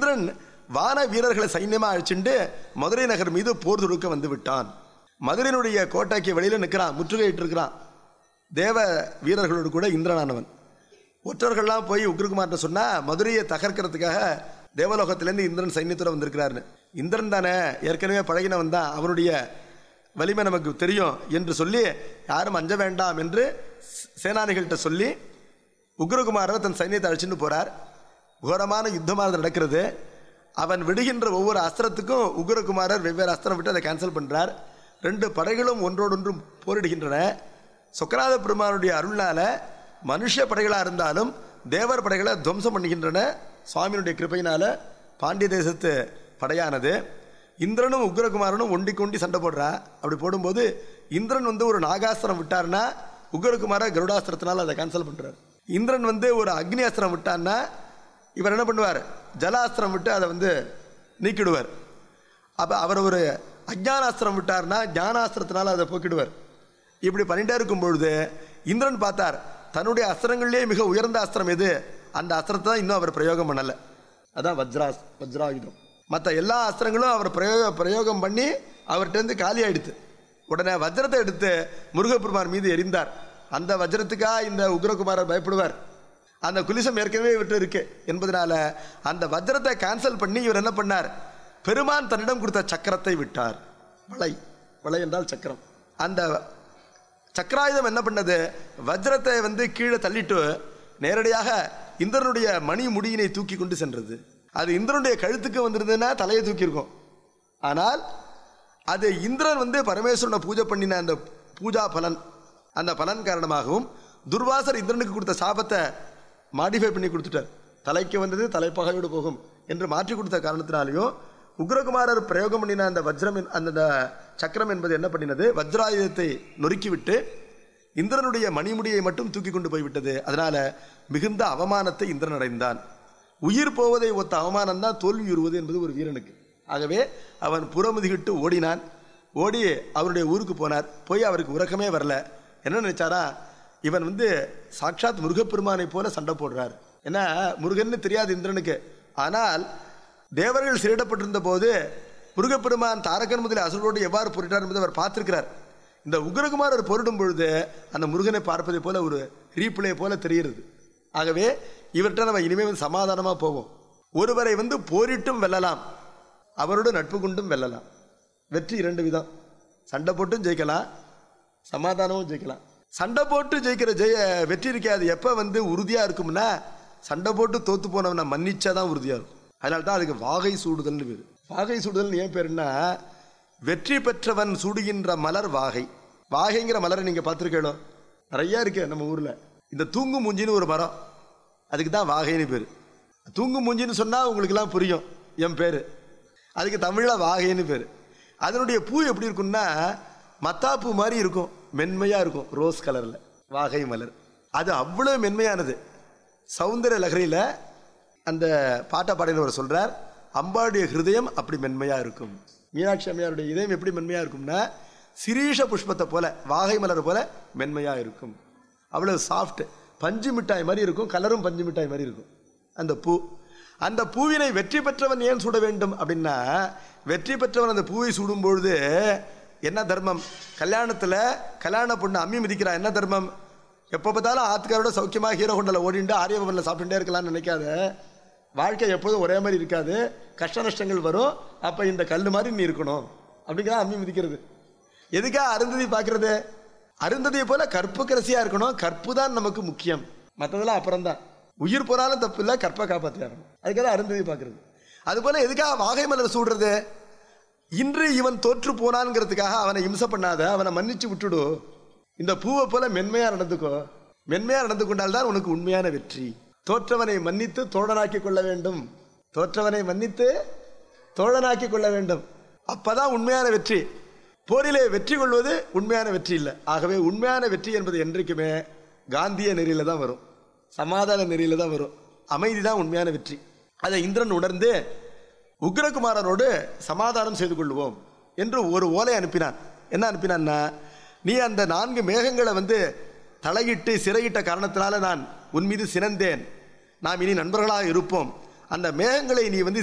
இந்திரன் வான வீரர்களை சைன்யமா அழிச்சுண்டு மதுரை நகர் மீது போர் தொடுக்க வந்து விட்டான். மதுரையினுடைய கோட்டைக்கு வெளியில நிற்கிறான், முற்றுகையிட்டு இருக்கிறான். தேவ வீரர்களோடு கூட இந்திரனானவன். ஒற்றர்கள்லாம் போய் உக்ரகுமார்ட்ட சொன்னா மதுரையை தகர்க்கிறதுக்காக தேவலோகத்திலேருந்து இந்திரன் சைன்யத்தோட வந்திருக்கிறாருன்னு. இந்திரன் தானே, ஏற்கனவே பழகினவன் தான், அவனுடைய வலிமை நமக்கு தெரியும் என்று சொல்லி யாரும் அஞ்ச வேண்டாம் என்று சேனானிகள்கிட்ட சொல்லி உக்ரகுமாரர் தன் சைன்யத்தை அழைச்சிட்டு போறார். கோரமான யுத்தமானது நடக்கிறது. அவன் விடுகின்ற ஒவ்வொரு அஸ்திரத்துக்கும் உக்ரகுமாரர் வெவ்வேறு அஸ்திரம் விட்டு அதை கேன்சல் பண்றார். 2 படைகளும் ஒன்றோடொன்றும் போரிடுகின்றன. சொக்கநாத பெருமானுடைய அருள்னால மனுஷ படைகளாக இருந்தாலும் தேவர் படைகளை துவம்சம் பண்ணுகின்றன. சுவாமியினுடைய கிருபையினால பாண்டிய தேசத்து படையானது. இந்திரனும் உக்ரகுமாரனும் ஒண்டி சண்டை போடுறா. அப்படி போடும்போது இந்திரன் ஒரு நாகாஸ்திரம் விட்டார்னா உக்ரகுமார கருடாஸ்திரத்தினால அதை கேன்சல் பண்றார். இந்திரன் ஒரு அக்னி அஸ்திரம் விட்டார்னா இவர் என்ன பண்ணுவார், ஜலாஸ்திரம் விட்டு அதை நீக்கிடுவார். அப்போ அவர் ஒரு அஜ்ஞானாஸ்திரம் விட்டார்னா ஞானாஸ்திரத்தினால அதை போக்கிடுவார். இப்படி பண்ணிட்டே இருக்கும் பொழுது இந்திரன் பார்த்தார், தன்னுடைய அஸ்திரங்களிலேயே மிக உயர்ந்த அஸ்திரம் எது, அந்த அஸ்திரத்தை தான் இன்னும் அவர் பிரயோகம் பண்ணலை. அதான் வஜ்ராயுதம். மற்ற எல்லா அஸ்திரங்களும் அவர் பிரயோகம் பண்ணி அவர்கிட்ட காலி ஆயிடுத்து. உடனே வஜ்ரத்தை எடுத்து முருகப்பெருமான் மீது எரிந்தார். அந்த வஜ்ரத்துக்காக இந்த உக்ரகுமாரர் பயப்படுவார். அந்த குலிசம் ஏற்கனவே விட்டு இருக்கு என்பதனால அந்த வஜ்ரத்தை கேன்சல் பண்ணி இவர் என்ன பண்ணார், பெருமான் தன்னிடம் கொடுத்த சக்கரத்தை விட்டார். வளை என்றால் சக்கரம். அந்த சக்கராயுதம் என்ன பண்ணது, வஜ்ரத்தை கீழே தள்ளிட்டு நேரடியாக இந்திரனுடைய மணி முடியினை தூக்கி கொண்டு சென்றது. அது இந்திரனுடைய கழுத்துக்கு வந்திருந்ததுன்னா தலையை தூக்கியிருக்கும். ஆனால் அது இந்திரன் பரமேஸ்வரனை பூஜை பண்ணின அந்த பூஜா பலன், அந்த பலன் காரணமாகவும் துர்வாசர் இந்திரனுக்கு கொடுத்த சாபத்தை மாடிஃபை பண்ணி கொடுத்துட்டார். தலைக்கு வந்தது தலைப்பகையோடு போகும் என்று மாற்றி கொடுத்த காரணத்தினாலேயும் உக்ரகுமாரர் பிரயோகம் பண்ணின அந்த வஜ்ரம், அந்த சக்கரம் என்பது என்ன பண்ணினது, வஜ்ராயுதத்தை நொறுக்கிவிட்டு இந்திரனுடைய மணிமுடியை மட்டும் தூக்கி கொண்டு போய்விட்டது. அதனால மிகுந்த அவமானத்தை இந்திரன் அடைந்தான். உயிர் போவதை ஒத்த அவமானம் தான் தோல்வி உறுவது என்பது ஒரு வீரனுக்கு. ஆகவே அவன் புறமுதுகிட்டு ஓடினான். ஓடி அவருடைய ஊருக்கு போனார். போய் அவருக்கு உறக்கமே வரல. என்ன நினைச்சாரா, இவன் சாட்சாத் முருகப்பெருமானை போல சண்டை போடுறார். ஏன்னா முருகன்னு தெரியாது இந்திரனுக்கு. ஆனால் தேவர்கள் சிறையிடப்பட்டிருந்த போது முருகப்பெருமான் தாரகன் முதலில் அசுரோடு எவ்வாறு போரிட்டார் என்பதை அவர் பார்த்திருக்கிறார். இந்த உக்ரகுமாரர் போரிடும் பொழுது அந்த முருகனை பார்ப்பதை போல ஒரு ரீப்ளே போல தெரிகிறது. ஆகவே இவர்கிட்ட நம்ம இனிமேல் சமாதானமாக போவோம். ஒருவரை போரிட்டும் வெல்லலாம், அவரோடு நட்பு கொண்டும் வெல்லலாம். வெற்றி 2 விதம். சண்டை போட்டும் ஜெயிக்கலாம், சமாதானமும் ஜெயிக்கலாம். சண்டை போட்டு ஜெயிக்கிற வெற்றி இருக்காது. எப்போ உறுதியாக இருக்கும்னா சண்டை போட்டு தோத்து போனவனை மன்னிச்சாதான் உறுதியாக இருக்கும். அதனால தான் அதுக்கு வாகை சூடுதல்னு பேர். வாகை சூடுதல் ஏன் பேருன்னா, வெற்றி பெற்றவன் சூடுகின்ற மலர் வாகை. வாகைங்கிற மலரை நீங்கள் பார்த்துருக்கீங்களோ, நிறையா இருக்கு நம்ம ஊரில். இந்த தூங்கு மூஞ்சின்னு ஒரு மரம், அதுக்கு தான் வாகைன்னு பேர். தூங்கு மூஞ்சின்னு சொன்னால் உங்களுக்கெல்லாம் புரியும் என் பேர். அதுக்கு தமிழில் வாகைன்னு பேர். அதனுடைய பூ எப்படி இருக்குன்னா மத்தாப்பூ மாதிரி இருக்கும், மென்மையாக இருக்கும், ரோஸ் கலரில் வாகை மலர். அது அவ்வளோ மென்மையானது. சௌந்தர லகரியில் அந்த பாட்டை பாடினவர் சொல்கிறார், அம்பாளுடைய ஹிருதயம் அப்படி மென்மையாக இருக்கும். மீனாட்சி அம்மையாருடைய இதயம் எப்படி மென்மையாக இருக்கும்னா சிரீஷ புஷ்பத்தை போல, வாகை மலர் போல மென்மையாக இருக்கும். அவ்வளோ சாஃப்ட், பஞ்சு மிட்டாய் மாதிரி இருக்கும். கலரும் பஞ்சு மிட்டாய் மாதிரி இருக்கும் அந்த பூ. அந்த பூவினை வெற்றி பெற்றவன் ஏன் சூட வேண்டும் அப்படின்னா, வெற்றி பெற்றவன் அந்த பூவை சூடும் பொழுது என்ன தர்மம், கல்யாணத்தில் கல்யாண பொண்ணு அம்மி மிதிக்கிறா, என்ன தர்மம், எப்போ பார்த்தாலும் ஆத்துக்காரோட சௌக்கியமாக ஹீரோ ஹோண்டலில் ஓடிட்டு ஆரியபவனில் சாப்பிட்டுட்டே இருக்கலாம்னு நினைக்காத. வாழ்க்கை எப்போதும் ஒரே மாதிரி இருக்காது, கஷ்ட நஷ்டங்கள் வரும். அப்போ இந்த கல் மாதிரி நீ இருக்கணும் அப்படிங்கிறா அம்மி மிதிக்கிறது. எதுக்காக அருந்ததி பார்க்கறது, அருந்ததியை போல கற்புக்கு ரசியாக இருக்கணும். கற்பு தான் நமக்கு முக்கியம், மற்றதெல்லாம் அப்புறம்தான். உயிர் போனாலும் தப்பு இல்லை, கற்பை காப்பாற்றியாகணும். அதுக்காக அருந்ததி பார்க்கறது. அதுபோல எதுக்காக வாகை மலர் சூடுறது, இன்று இவன் தோற்று போனான்ங்கிறதுக்காக அவனை இம்சை பண்ணாத, அவனை மன்னிச்சு விட்டுடு. இந்த பூவை போல மென்மையா நடந்துக்கோ. மென்மையா நடந்து கொண்டால்தான் உனக்கு உண்மையான வெற்றி. தோற்றவனை மன்னித்து தோழனாக்கி கொள்ள வேண்டும். தோற்றவனை மன்னித்து தோழனாக்கி கொள்ள வேண்டும். அப்பதான் உண்மையான வெற்றி. போரிலே வெற்றி கொள்வது உண்மையான வெற்றி இல்லை. ஆகவே உண்மையான வெற்றி என்பது என்றைக்குமே காந்திய நெறியில தான் வரும், சமாதான நெறியில தான் வரும். அமைதி தான் உண்மையான வெற்றி. அதை இந்திரன் உணர்ந்து உக்ரகுமாரனோடு சமாதானம் செய்து கொள்வோம் என்று ஒரு ஓலை அனுப்பினான். என்ன அனுப்பினான்னா, நீ அந்த 4 மேகங்களை தலையிட்டு சிறையிட்ட காரணத்தினால நான் உன் மீது சினந்தேன். நாம் இனி நண்பர்களாக இருப்போம். அந்த மேகங்களை நீ